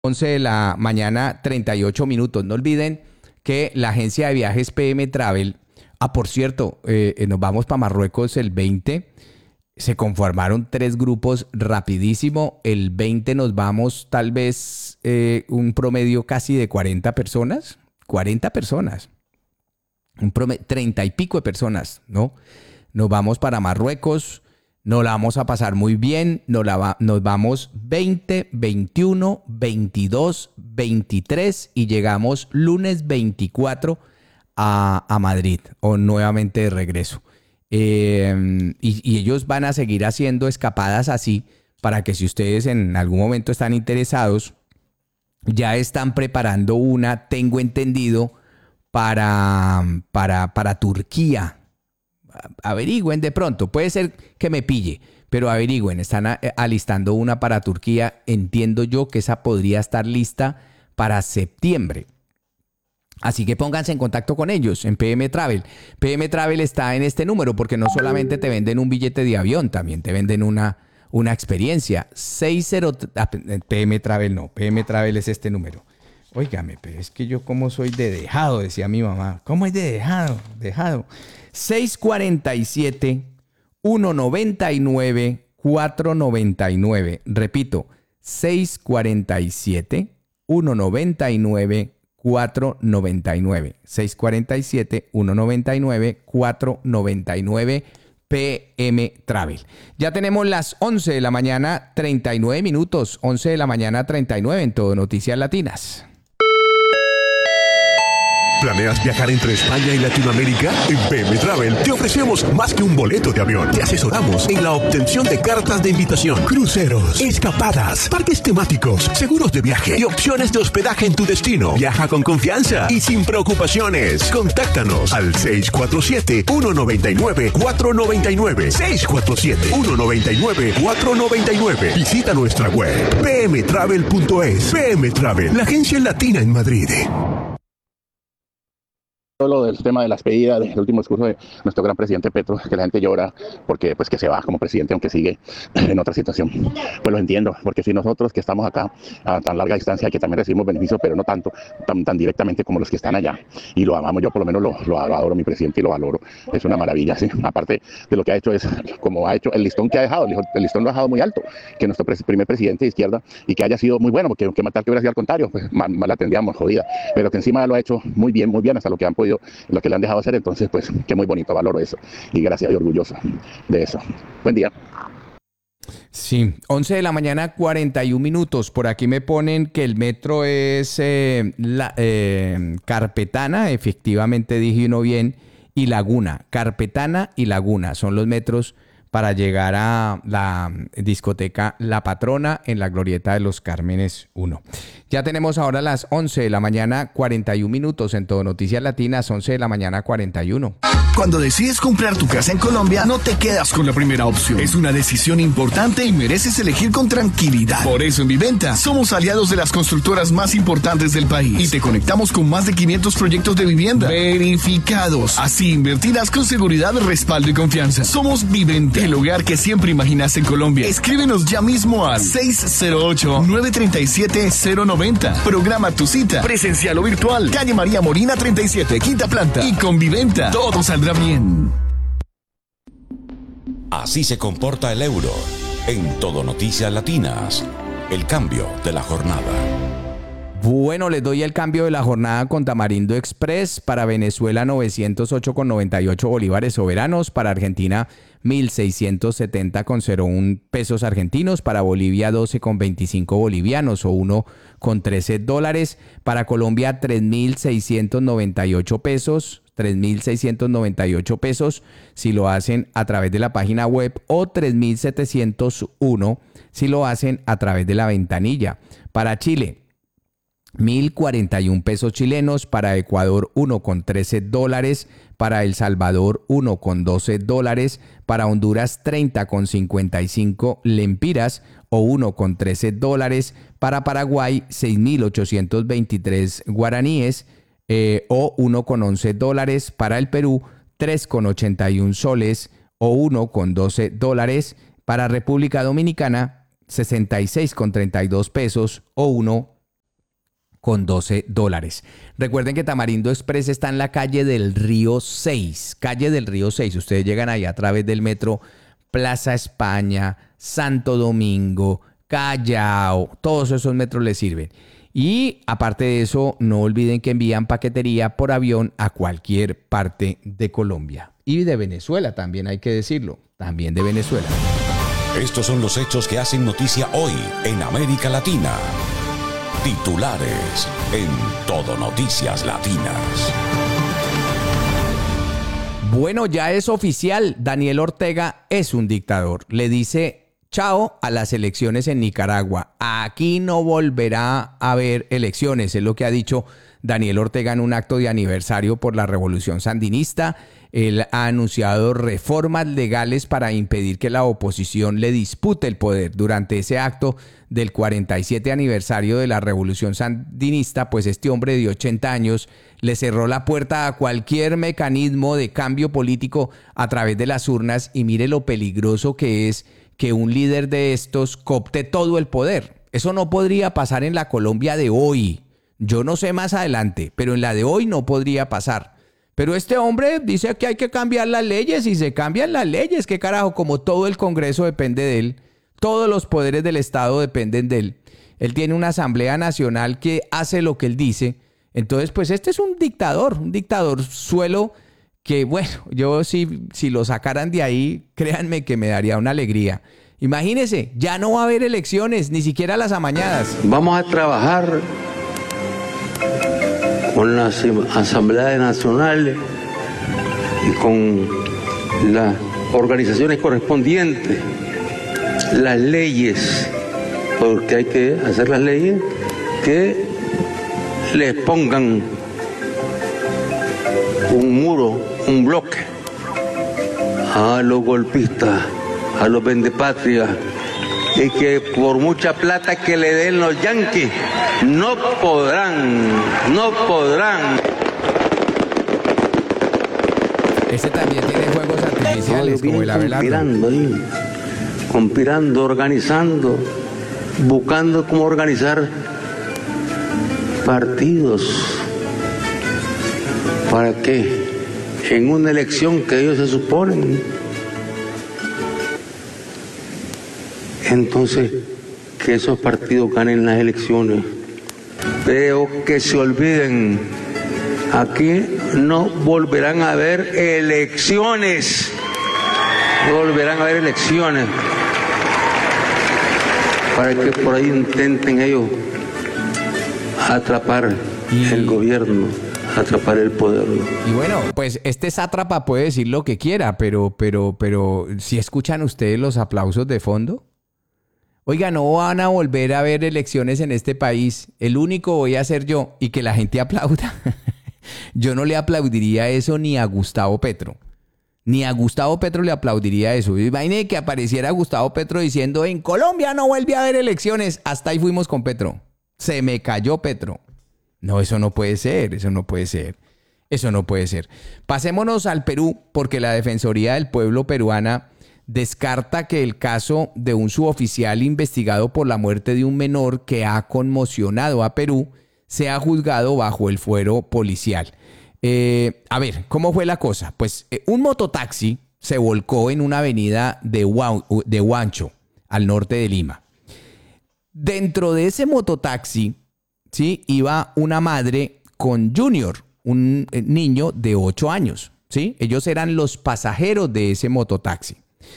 11 de la mañana, 38 minutos. No olviden que la agencia de viajes PM Travel, por cierto, nos vamos para Marruecos el 20. Se conformaron 3 grupos rapidísimo. El 20 nos vamos tal vez un promedio casi de 40 personas. 40 personas. Un promedio, 30 y pico de personas, ¿no? Nos vamos para Marruecos. Nos la vamos a pasar muy bien, nos vamos 20, 21, 22, 23 y llegamos lunes 24 a Madrid, o nuevamente de regreso. Y ellos van a seguir haciendo escapadas así para que si ustedes en algún momento están interesados, ya están preparando una, tengo entendido, para Turquía. Averigüen de pronto, puede ser que me pille, pero averigüen, están alistando una para Turquía. Entiendo yo que esa podría estar lista para septiembre. Así que pónganse en contacto con ellos en PM Travel. PM Travel está en este número porque no solamente te venden un billete de avión, también te venden una experiencia. 60... PM Travel no, PM Travel es este número. Óigame, pero es que yo como soy de dejado, decía mi mamá. ¿Cómo es de dejado? Dejado. 647-199-499. Repito, 647-199-499. 647-199-499. PM Travel. Ya tenemos las 11 de la mañana, 39 minutos. 11 de la mañana, 39 en Todo Noticias Latinas. ¿Planeas viajar entre España y Latinoamérica? En PM Travel te ofrecemos más que un boleto de avión. Te asesoramos en la obtención de cartas de invitación, cruceros, escapadas, parques temáticos, seguros de viaje y opciones de hospedaje en tu destino. Viaja con confianza y sin preocupaciones. Contáctanos al 647-199-499. 647-199-499. Visita nuestra web pmtravel.es. PM Travel, la agencia latina en Madrid. Lo del tema de la despedida del último discurso de nuestro gran presidente Petro, que la gente llora porque pues que se va como presidente aunque sigue en otra situación, pues lo entiendo, porque si nosotros que estamos acá a tan larga distancia, que también recibimos beneficios, pero no tanto, tan directamente como los que están allá, y lo amamos, yo por lo menos lo adoro, mi presidente, y lo valoro, es una maravilla, ¿sí? Aparte de lo que ha hecho, es como ha hecho, el listón que ha dejado, el listón lo ha dejado muy alto, que nuestro primer presidente de izquierda, y que haya sido muy bueno, porque que matar que hubiera sido al contrario, pues mal la tendríamos jodida, pero que encima lo ha hecho muy bien, hasta lo que han podido, lo que le han dejado hacer. Entonces pues que muy bonito, valoro eso y gracias y orgulloso de eso. Buen día. Sí, 11 de la mañana, 41 minutos. Por aquí me ponen que el metro es Carpetana, efectivamente dije uno bien, y Laguna. Carpetana y Laguna son los metros para llegar a la discoteca La Patrona en la Glorieta de los Cármenes 1. Ya tenemos ahora las 11 de la mañana, 41 minutos en Todo Noticias Latinas, 11 de la mañana, 41. Cuando decides comprar tu casa en Colombia, no te quedas con la primera opción. Es una decisión importante y mereces elegir con tranquilidad. Por eso en Viventa somos aliados de las constructoras más importantes del país y te conectamos con más de 500 proyectos de vivienda verificados. Así invertirás con seguridad, respaldo y confianza. Somos Viventa, el hogar que siempre imaginas en Colombia. Escríbenos ya mismo al 608-937-090. Programa tu cita, presencial o virtual. Calle María Molina 37, quinta planta. Y con Viventa, todo saldrá bien. Así se comporta el euro. En Todo Noticias Latinas. El cambio de la jornada. Bueno, les doy el cambio de la jornada con Tamarindo Express. Para Venezuela, 908,98 bolívares soberanos. Para Argentina, 1.670,01 pesos argentinos. Para Bolivia, 12,25 bolivianos o $1,13. Para Colombia, 3.698 pesos. 3.698 pesos si lo hacen a través de la página web, o 3.701 si lo hacen a través de la ventanilla. Para Chile, 1.041 pesos chilenos. Para Ecuador, $1,13. Para El Salvador, $1,12. Para Honduras, 30,55 lempiras o $1,13. Para Paraguay, 6.823 guaraníes o $1,11. Para el Perú, 3,81 soles o $1,12. Para República Dominicana, 66,32 pesos o $12. Recuerden que Tamarindo Express está en la calle del Río 6. Calle del Río 6. Ustedes llegan ahí a través del metro Plaza España, Santo Domingo, Callao. Todos esos metros les sirven. Y aparte de eso, no olviden que envían paquetería por avión a cualquier parte de Colombia. Y de Venezuela también hay que decirlo. También de Venezuela. Estos son los hechos que hacen noticia hoy en América Latina. Titulares en Todo Noticias Latinas. Bueno, ya es oficial. Daniel Ortega es un dictador. Le dice chao a las elecciones en Nicaragua. Aquí no volverá a haber elecciones, es lo que ha dicho Daniel Ortega en un acto de aniversario por la Revolución Sandinista. Él ha anunciado reformas legales para impedir que la oposición le dispute el poder. Durante ese acto del 47 aniversario de la Revolución Sandinista, pues este hombre de 80 años le cerró la puerta a cualquier mecanismo de cambio político a través de las urnas, y mire lo peligroso que es que un líder de estos coopte todo el poder. Eso no podría pasar en la Colombia de hoy. Yo no sé más adelante, pero en la de hoy no podría pasar. Pero este hombre dice que hay que cambiar las leyes, y se cambian las leyes. ¿Qué carajo? Como todo el Congreso depende de él, todos los poderes del Estado dependen de él. Él tiene una Asamblea Nacional que hace lo que él dice. Entonces, pues este es un dictador suelo que, bueno, yo si lo sacaran de ahí, créanme que me daría una alegría. Imagínense, ya no va a haber elecciones, ni siquiera las amañadas. Vamos a trabajar con las asambleas nacionales y con las organizaciones correspondientes, las leyes, porque hay que hacer las leyes que les pongan un muro, un bloque a los golpistas, a los vendepatrias, y que por mucha plata que le den los yanquis, no podrán. Este también tiene juegos artificiales, como el Abelardo. Conspirando, organizando, buscando cómo organizar partidos. ¿Para qué? En una elección que ellos se suponen. Entonces, que esos partidos ganen las elecciones. Pero que se olviden, aquí no volverán a haber elecciones. No volverán a haber elecciones. Para que por ahí intenten ellos atrapar el gobierno, atrapar el poder. Y bueno, pues este sátrapa puede decir lo que quiera, pero si escuchan ustedes los aplausos de fondo. Oiga, no van a volver a haber elecciones en este país. El único voy a ser yo, y que la gente aplauda. Yo no le aplaudiría eso ni a Gustavo Petro. Ni a Gustavo Petro le aplaudiría eso. Imagínate que apareciera Gustavo Petro diciendo: en Colombia no vuelve a haber elecciones. Hasta ahí fuimos con Petro. Se me cayó Petro. No, eso no puede ser. Eso no puede ser. Eso no puede ser. Pasémonos al Perú, porque la Defensoría del Pueblo peruana descarta que el caso de un suboficial investigado por la muerte de un menor que ha conmocionado a Perú sea juzgado bajo el fuero policial. A ver, ¿cómo fue la cosa? Pues un mototaxi se volcó en una avenida de Huancho, al norte de Lima. Dentro de ese mototaxi, ¿sí?, iba una madre con Junior, un niño de 8 años. ¿Sí? Ellos eran los pasajeros de ese mototaxi.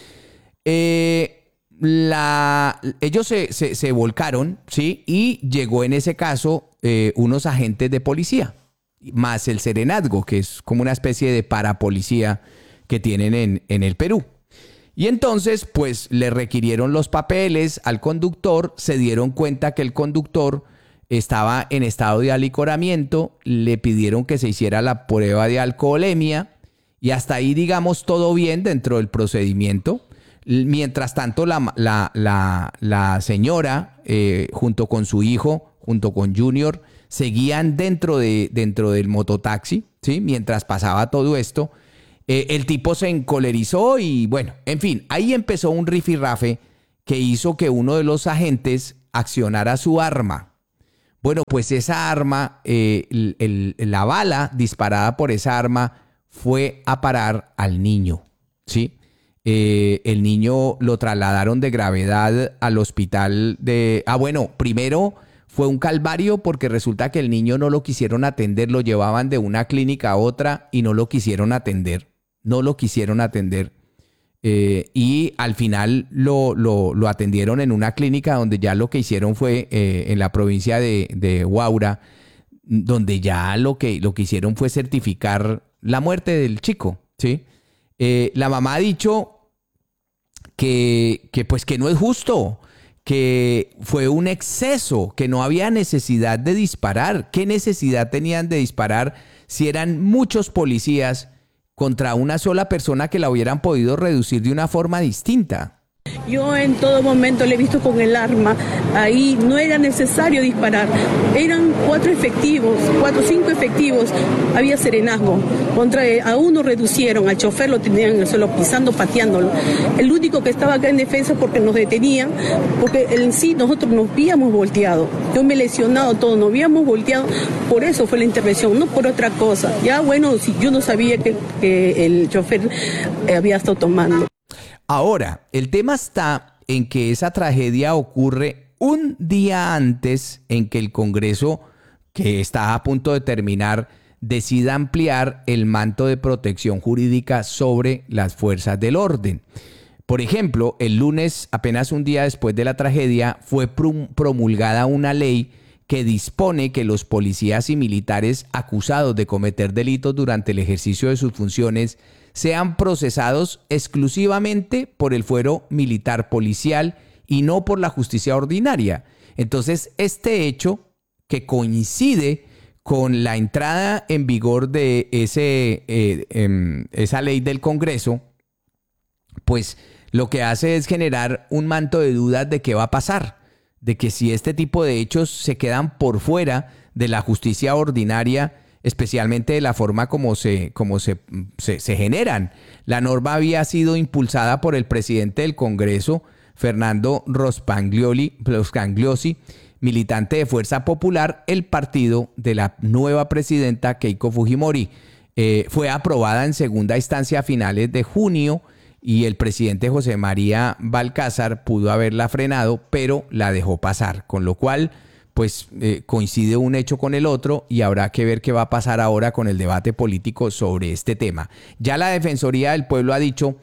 Ellos se volcaron, ¿sí? Y llegó en ese caso unos agentes de policía, más el serenazgo, que es como una especie de parapolicía que tienen en el Perú. Y entonces, pues, le requirieron los papeles al conductor, se dieron cuenta que el conductor estaba en estado de alicoramiento, le pidieron que se hiciera la prueba de alcoholemia, y hasta ahí, digamos, todo bien dentro del procedimiento. Mientras tanto, la señora, junto con su hijo, junto con Junior, seguían dentro del mototaxi, ¿sí? Mientras pasaba todo esto, el tipo se encolerizó y, bueno, en fin, ahí empezó un rifirrafe que hizo que uno de los agentes accionara su arma. Bueno, pues esa arma, la bala disparada por esa arma fue a parar al niño, ¿sí? El niño lo trasladaron de gravedad al hospital de... bueno, primero fue un calvario porque resulta que el niño no lo quisieron atender, lo llevaban de una clínica a otra y no lo quisieron atender, y al final lo atendieron en una clínica donde ya lo que hicieron fue en la provincia de Huaura, donde ya lo que hicieron fue certificar la muerte del chico, ¿sí? La mamá ha dicho que no es justo, que fue un exceso, que no había necesidad de disparar. ¿Qué necesidad tenían de disparar si eran muchos policías contra una sola persona que la hubieran podido reducir de una forma distinta? Yo en todo momento le he visto con el arma, ahí no era necesario disparar, eran 4 o 5 efectivos, había serenazgo, a uno reducieron, al chofer lo tenían en el suelo pisando, pateándolo, el único que estaba acá en defensa porque nos detenían, porque en sí nosotros nos habíamos volteado, yo me he lesionado todo, nos habíamos volteado, por eso fue la intervención, no por otra cosa, ya bueno, si yo no sabía que el chofer había estado tomando. Ahora, el tema está en que esa tragedia ocurre un día antes en que el Congreso, que está a punto de terminar, decida ampliar el manto de protección jurídica sobre las fuerzas del orden. Por ejemplo, el lunes, apenas un día después de la tragedia, fue promulgada una ley que dispone que los policías y militares acusados de cometer delitos durante el ejercicio de sus funciones sean procesados exclusivamente por el fuero militar policial y no por la justicia ordinaria. Entonces, este hecho, que coincide con la entrada en vigor de esa ley del Congreso, pues lo que hace es generar un manto de dudas de qué va a pasar, de que si este tipo de hechos se quedan por fuera de la justicia ordinaria, especialmente de la forma como se generan. La norma había sido impulsada por el presidente del Congreso, Fernando Roscangliosi, militante de Fuerza Popular, el partido de la nueva presidenta Keiko Fujimori. Fue aprobada en segunda instancia a finales de junio y el presidente José María Balcázar pudo haberla frenado, pero la dejó pasar, con lo cual pues coincide un hecho con el otro y habrá que ver qué va a pasar ahora con el debate político sobre este tema. Ya la Defensoría del Pueblo ha dicho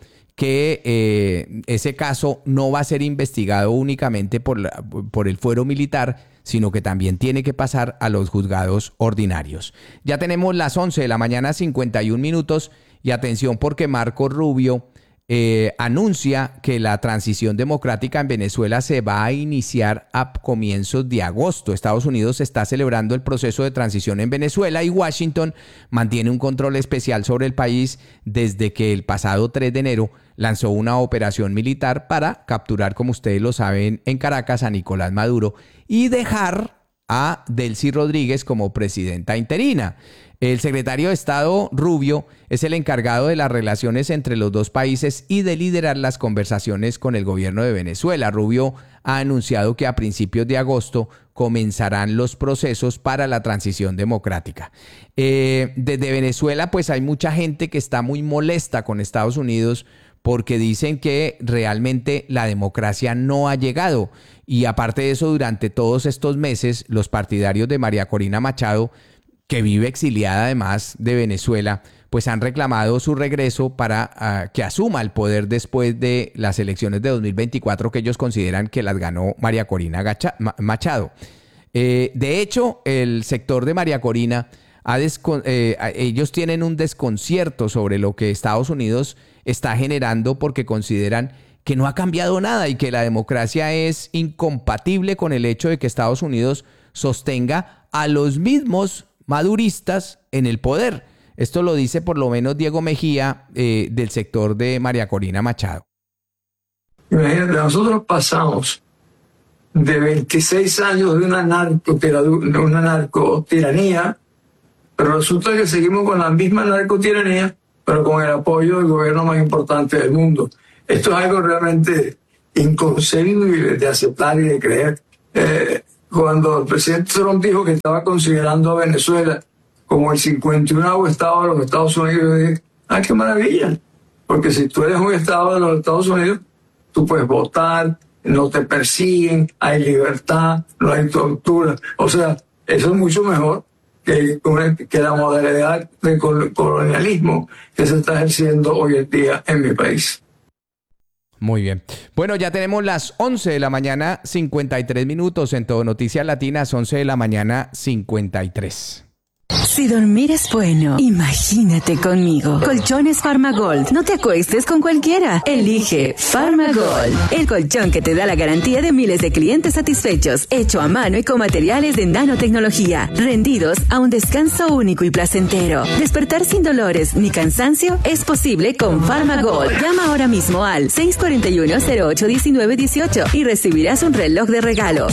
que ese caso no va a ser investigado únicamente por el fuero militar, sino que también tiene que pasar a los juzgados ordinarios. Ya tenemos las 11 de la mañana, 51 minutos, y atención porque Marco Rubio anuncia que la transición democrática en Venezuela se va a iniciar a comienzos de agosto. Estados Unidos está celebrando el proceso de transición en Venezuela y Washington mantiene un control especial sobre el país desde que el pasado 3 de enero lanzó una operación militar para capturar, como ustedes lo saben, en Caracas a Nicolás Maduro y dejar a Delcy Rodríguez como presidenta interina. El secretario de Estado, Rubio, es el encargado de las relaciones entre los dos países y de liderar las conversaciones con el gobierno de Venezuela. Rubio ha anunciado que a principios de agosto comenzarán los procesos para la transición democrática. Desde Venezuela, pues hay mucha gente que está muy molesta con Estados Unidos porque dicen que realmente la democracia no ha llegado. Y aparte de eso, durante todos estos meses, los partidarios de María Corina Machado, que vive exiliada además de Venezuela, pues han reclamado su regreso para que asuma el poder después de las elecciones de 2024 que ellos consideran que las ganó María Corina Machado. De hecho, el sector de María Corina, ellos tienen un desconcierto sobre lo que Estados Unidos está generando porque consideran que no ha cambiado nada y que la democracia es incompatible con el hecho de que Estados Unidos sostenga a los mismos maduristas en el poder. Esto lo dice por lo menos Diego Mejía del sector de María Corina Machado. Imagínate, nosotros pasamos de 26 años de una narcotiranía, pero resulta que seguimos con la misma narcotiranía, pero con el apoyo del gobierno más importante del mundo. Esto es algo realmente inconcebible de aceptar y de creer. cuando el presidente Trump dijo que estaba considerando a Venezuela como el 51º estado de los Estados Unidos, yo dije, ¡ay, qué maravilla! Porque si tú eres un estado de los Estados Unidos, tú puedes votar, no te persiguen, hay libertad, no hay tortura. O sea, eso es mucho mejor que la modalidad de colonialismo que se está ejerciendo hoy en día en mi país. Muy bien. Bueno, ya tenemos las 11 de la mañana, 53 minutos en Todo Noticias Latinas, 11 de la mañana, 53. Si dormir es bueno, imagínate conmigo. Colchones Farmagold. No te acuestes con cualquiera. Elige Farmagold. El colchón que te da la garantía de miles de clientes satisfechos. Hecho a mano y con materiales de nanotecnología. Rendidos a un descanso único y placentero. Despertar sin dolores ni cansancio es posible con Farmagold. Llama ahora mismo al 641-08-1918 y recibirás un reloj de regalo.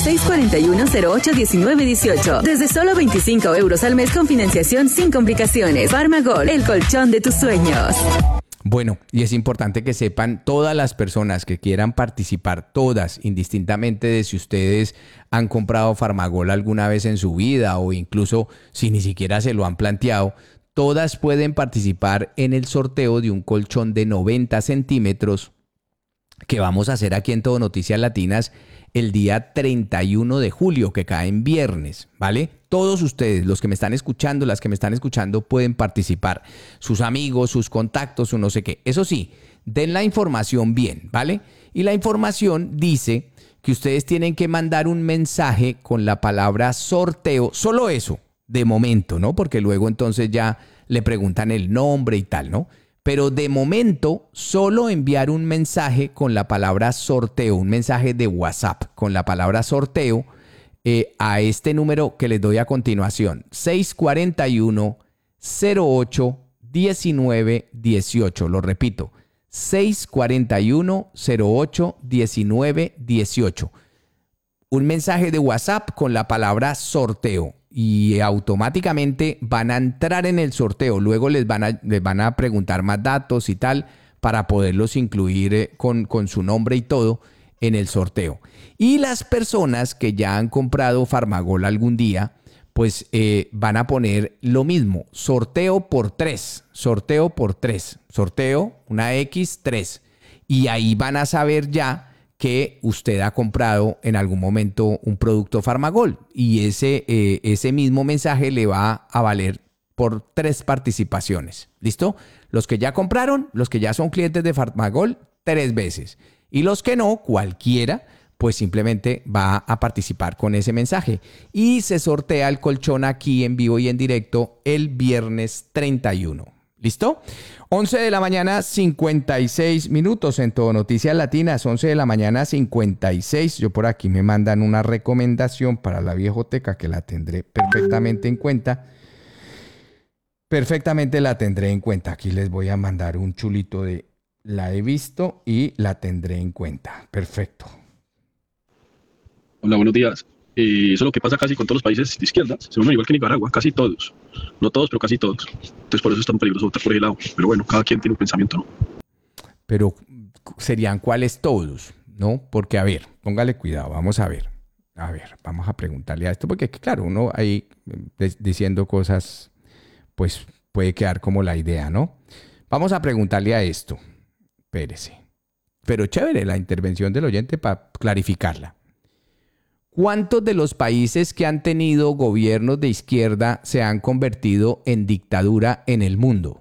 641-08-1918. Desde solo 25 euros al mes con financiación sin complicaciones. Farmagold, el colchón de tus sueños. Bueno, y es importante que sepan todas las personas que quieran participar, todas, indistintamente de si ustedes han comprado Farmagold alguna vez en su vida o incluso si ni siquiera se lo han planteado, todas pueden participar en el sorteo de un colchón de 90 centímetros que vamos a hacer aquí en Todo Noticias Latinas el día 31 de julio, que cae en viernes, ¿vale? Todos ustedes, los que me están escuchando, las que me están escuchando, pueden participar. Sus amigos, sus contactos, o no sé qué. Eso sí, den la información bien, ¿vale? Y la información dice que ustedes tienen que mandar un mensaje con la palabra sorteo, solo eso, de momento, ¿no? Porque luego entonces ya le preguntan el nombre y tal, ¿no? Pero de momento, solo enviar un mensaje con la palabra sorteo, un mensaje de WhatsApp con la palabra sorteo a este número que les doy a continuación, 641-08-1918. Lo repito, 641-08-1918. Un mensaje de WhatsApp con la palabra sorteo. Y automáticamente van a entrar en el sorteo. Luego les van a preguntar más datos y tal para poderlos incluir con su nombre y todo en el sorteo. Y las personas que ya han comprado Farmagold algún día, pues van a poner lo mismo. Sorteo por 3. Sorteo por 3. Sorteo, una X, 3. Y ahí van a saber ya que usted ha comprado en algún momento un producto Farmagold y ese mismo mensaje le va a valer por 3 participaciones. ¿Listo? Los que ya compraron, los que ya son clientes de Farmagold, 3 veces. Y los que no, cualquiera, pues simplemente va a participar con ese mensaje. Y se sortea el colchón aquí en vivo y en directo el viernes 31. ¿Listo? 11 de la mañana, 56 minutos en Todo Noticias Latinas, 11 de la mañana, 56. Yo por aquí me mandan una recomendación para la viejoteca que la tendré perfectamente en cuenta. Perfectamente la tendré en cuenta. Aquí les voy a mandar un chulito de la he visto y la tendré en cuenta. Perfecto. Hola, buenos días. Eso es lo que pasa casi con todos los países de izquierda. Se ven igual que Nicaragua, casi todos. No todos, pero casi todos. Entonces por eso es tan peligroso votar por ese lado. Pero bueno, cada quien tiene un pensamiento, ¿no? Pero serían cuáles todos, ¿no? Porque, a ver, póngale cuidado, vamos a ver. A ver, vamos a preguntarle a esto, porque claro, uno ahí diciendo cosas, pues puede quedar como la idea, ¿no? Vamos a preguntarle a esto. Espérese. Pero chévere la intervención del oyente para clarificarla. ¿Cuántos de los países que han tenido gobiernos de izquierda se han convertido en dictadura en el mundo?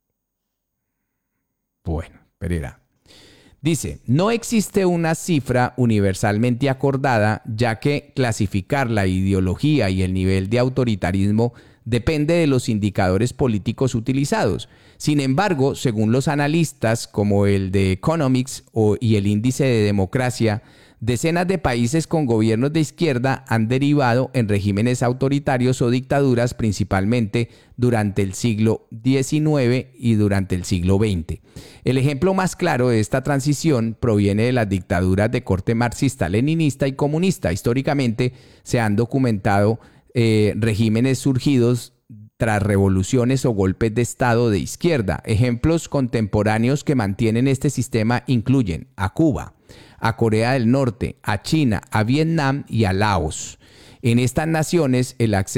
Bueno, Pereira. Dice, no existe una cifra universalmente acordada, ya que clasificar la ideología y el nivel de autoritarismo depende de los indicadores políticos utilizados. Sin embargo, según los analistas como el de Economics y el índice de democracia, decenas de países con gobiernos de izquierda han derivado en regímenes autoritarios o dictaduras principalmente durante el siglo XIX y durante el siglo XX. El ejemplo más claro de esta transición proviene de las dictaduras de corte marxista, leninista y comunista. Históricamente se han documentado regímenes surgidos tras revoluciones o golpes de Estado de izquierda. Ejemplos contemporáneos que mantienen este sistema incluyen a Cuba, a Corea del Norte, a China, a Vietnam y a Laos. En estas naciones el acceso